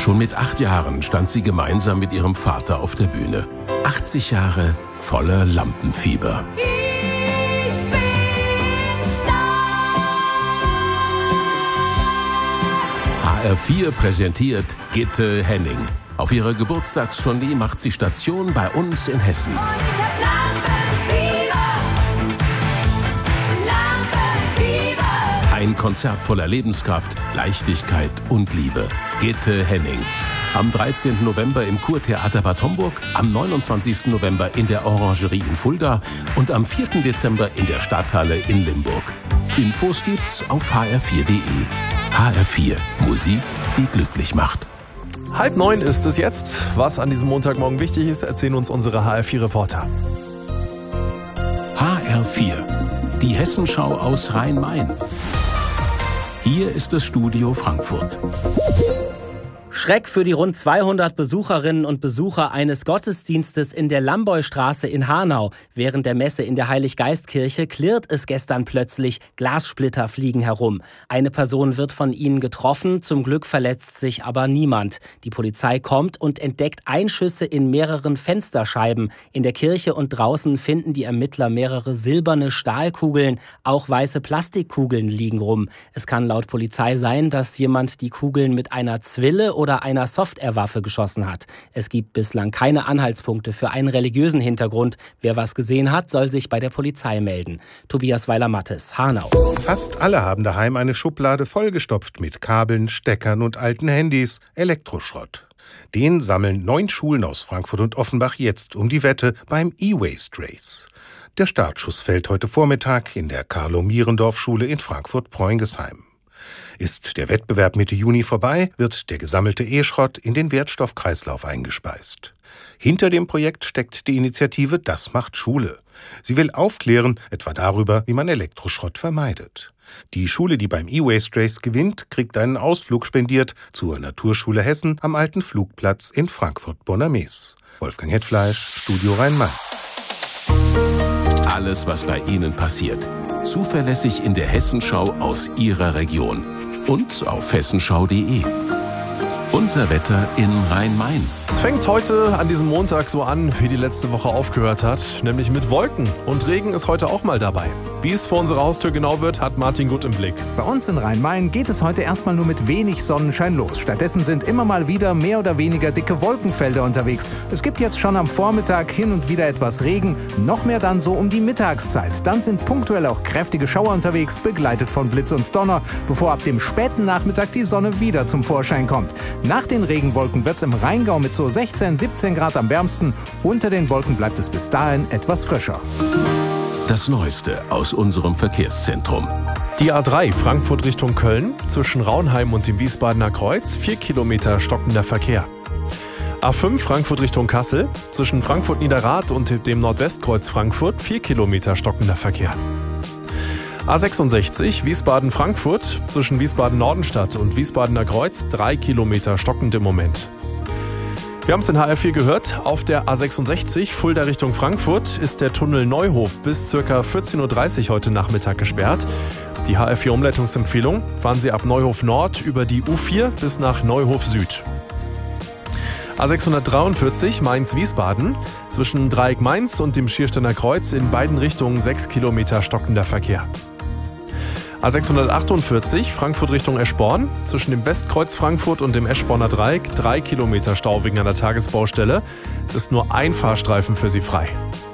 Schon mit 8 Jahren stand sie gemeinsam mit ihrem Vater auf der Bühne. 80 Jahre voller Lampenfieber. Ich bin stark. HR4 präsentiert Gitte Henning. Auf ihrer Geburtstagstournee macht sie Station bei uns in Hessen. Und ich hab Lampenfieber. Ein Konzert voller Lebenskraft, Leichtigkeit und Liebe. Gitte Henning. Am 13. November im Kurtheater Bad Homburg, am 29. November in der Orangerie in Fulda und am 4. Dezember in der Stadthalle in Limburg. Infos gibt's auf hr4.de. HR4, Musik, die glücklich macht. 8:30 ist es jetzt. Was an diesem Montagmorgen wichtig ist, erzählen uns unsere HR4-Reporter. HR4, die Hessenschau aus Rhein-Main. Hier ist das Studio Frankfurt. Schreck für die rund 200 Besucherinnen und Besucher eines Gottesdienstes in der Lamboystraße in Hanau. Während der Messe in der Heiliggeistkirche klirrt es gestern plötzlich, Glassplitter fliegen herum. Eine Person wird von ihnen getroffen, zum Glück verletzt sich aber niemand. Die Polizei kommt und entdeckt Einschüsse in mehreren Fensterscheiben. In der Kirche und draußen finden die Ermittler mehrere silberne Stahlkugeln, auch weiße Plastikkugeln liegen rum. Es kann laut Polizei sein, dass jemand die Kugeln mit einer Zwille oder einer Softwarewaffe geschossen hat. Es gibt bislang keine Anhaltspunkte für einen religiösen Hintergrund. Wer was gesehen hat, soll sich bei der Polizei melden. Tobias Weiler-Mattes, Hanau. Fast alle haben daheim eine Schublade vollgestopft mit Kabeln, Steckern und alten Handys, Elektroschrott. Den sammeln 9 Schulen aus Frankfurt und Offenbach jetzt um die Wette beim E-Waste Race. Der Startschuss fällt heute Vormittag in der Carlo-Mierendorf-Schule in Frankfurt-Preungesheim. Ist der Wettbewerb Mitte Juni vorbei, wird der gesammelte E-Schrott in den Wertstoffkreislauf eingespeist. Hinter dem Projekt steckt die Initiative Das macht Schule. Sie will aufklären, etwa darüber, wie man Elektroschrott vermeidet. Die Schule, die beim E-Waste Race gewinnt, kriegt einen Ausflug spendiert zur Naturschule Hessen am alten Flugplatz in Frankfurt-Bonnermees. Wolfgang Hetfleisch, Studio Rhein-Main. Alles, was bei Ihnen passiert. Zuverlässig in der Hessenschau aus Ihrer Region. Und auf hessenschau.de. Unser Wetter in Rhein-Main. Es fängt heute an diesem Montag so an, wie die letzte Woche aufgehört hat, nämlich mit Wolken. Und Regen ist heute auch mal dabei. Wie es vor unserer Haustür genau wird, hat Martin Gut im Blick. Bei uns in Rhein-Main geht es heute erstmal nur mit wenig Sonnenschein los. Stattdessen sind immer mal wieder mehr oder weniger dicke Wolkenfelder unterwegs. Es gibt jetzt schon am Vormittag hin und wieder etwas Regen, noch mehr dann so um die Mittagszeit. Dann sind punktuell auch kräftige Schauer unterwegs, begleitet von Blitz und Donner, bevor ab dem späten Nachmittag die Sonne wieder zum Vorschein kommt. Nach den Regenwolken wird es im Rheingau mit so 16, 17 Grad am wärmsten. Unter den Wolken bleibt es bis dahin etwas frischer. Das Neueste aus unserem Verkehrszentrum. Die A3 Frankfurt Richtung Köln, zwischen Raunheim und dem Wiesbadener Kreuz, 4 Kilometer stockender Verkehr. A5 Frankfurt Richtung Kassel, zwischen Frankfurt-Niederrad und dem Nordwestkreuz Frankfurt, 4 Kilometer stockender Verkehr. A66 Wiesbaden-Frankfurt, zwischen Wiesbaden-Nordenstadt und Wiesbadener Kreuz, 3 Kilometer stockend im Moment. Wir haben es in HR4 gehört, auf der A66 Fulda Richtung Frankfurt ist der Tunnel Neuhof bis ca. 14.30 Uhr heute Nachmittag gesperrt. Die HR4-Umleitungsempfehlung: fahren Sie ab Neuhof Nord über die U4 bis nach Neuhof Süd. A643 Mainz-Wiesbaden, zwischen Dreieck Mainz und dem Schiersteiner Kreuz in beiden Richtungen 6 Kilometer stockender Verkehr. A648 Frankfurt Richtung Eschborn, zwischen dem Westkreuz Frankfurt und dem Eschborner Dreieck 3 Kilometer Stau wegen einer Tagesbaustelle. Es ist nur ein Fahrstreifen für Sie frei.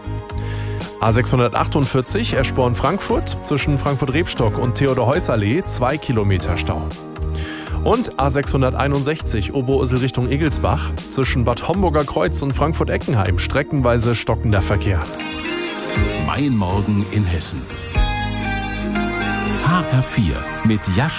A648 Eschborn-Frankfurt, zwischen Frankfurt-Rebstock und Theodor-Heuss-Allee 2 Kilometer Stau. Und A661 Oberursel Richtung Egelsbach, zwischen Bad Homburger Kreuz und Frankfurt-Eckenheim streckenweise stockender Verkehr. Mein Morgen in Hessen. HR4 mit Jasch